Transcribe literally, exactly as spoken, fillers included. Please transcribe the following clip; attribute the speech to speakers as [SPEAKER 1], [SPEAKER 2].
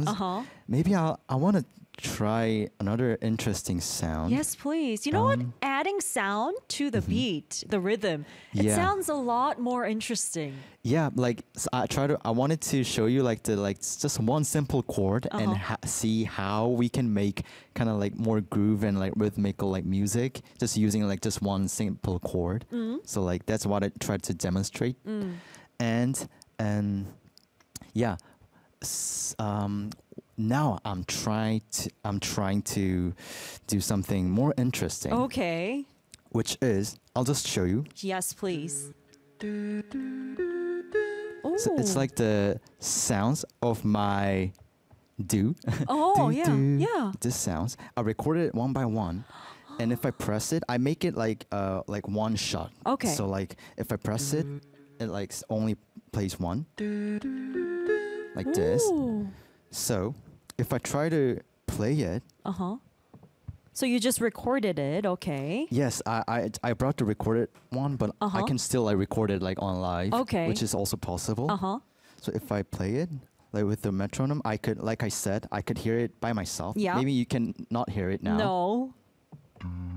[SPEAKER 1] sounds.
[SPEAKER 2] Uh-huh.
[SPEAKER 1] Maybe I'll, I want to try another interesting sound.
[SPEAKER 2] Yes, please. You know what?
[SPEAKER 1] Um,
[SPEAKER 2] Adding sound to the beat, the rhythm, it
[SPEAKER 1] Yeah.
[SPEAKER 2] sounds a lot more interesting.
[SPEAKER 1] Yeah, like s I try to. I wanted to show you like the like s- just one simple chord and
[SPEAKER 2] Uh-huh.
[SPEAKER 1] ha- see how we can make kind of like more groove and like rhythmical like music just using like just one simple chord. So like that's what I tried to demonstrate. And and yeah, s- um, now I'm trying to I'm trying to do something more interesting,
[SPEAKER 2] Okay.
[SPEAKER 1] which is I'll just show you.
[SPEAKER 2] Yes, please.
[SPEAKER 1] So it's
[SPEAKER 2] Ooh.
[SPEAKER 1] like the sounds of my do.
[SPEAKER 2] Oh,
[SPEAKER 1] Do,
[SPEAKER 2] yeah,
[SPEAKER 1] do.
[SPEAKER 2] yeah.
[SPEAKER 1] This sounds. I recorded it one by one, and if I press it, I make it like uh like one shot.
[SPEAKER 2] Okay.
[SPEAKER 1] So like if I press it, it like s- only plays one, like this.
[SPEAKER 2] Ooh.
[SPEAKER 1] So if I try to play it,
[SPEAKER 2] Uh-huh. So you just recorded it, okay.
[SPEAKER 1] yes, I I, I brought the recorded one, but I
[SPEAKER 2] Uh-huh.
[SPEAKER 1] can still like record it like on live,
[SPEAKER 2] Okay.
[SPEAKER 1] which is also possible.
[SPEAKER 2] Uh-huh.
[SPEAKER 1] So if I play it like with the metronome, I could, like I said, I could hear it by myself.
[SPEAKER 2] Yeah.
[SPEAKER 1] Maybe you can not hear it now.
[SPEAKER 2] No.